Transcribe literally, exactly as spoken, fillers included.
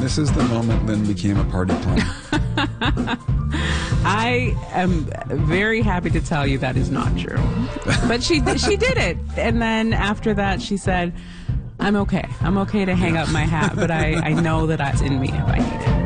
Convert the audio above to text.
This is the moment Lynn became a party planner. I am very happy to tell you that is not true. But she she did it. And then after that, she said, I'm okay. I'm okay to hang up my hat, but I, I know that that's in me if I need it.